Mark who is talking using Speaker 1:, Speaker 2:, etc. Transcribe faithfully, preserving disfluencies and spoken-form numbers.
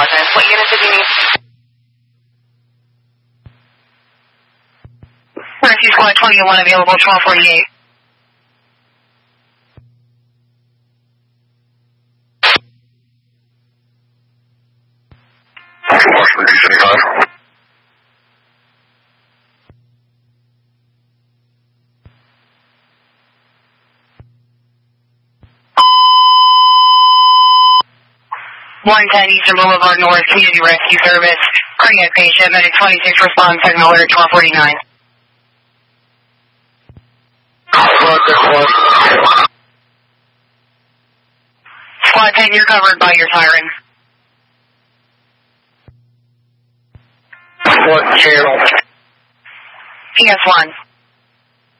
Speaker 1: process. What units did you need? Rescue Squad twenty-one available, twelve forty-eight.
Speaker 2: Washington, D seventy-five.
Speaker 1: one ten Eastern Boulevard North, Community Rescue Service. Cardiac patient, medic twenty-six, response, second alert, twelve forty-nine. Squad ten, you're covered by your siren.
Speaker 2: What channel?
Speaker 1: P S one.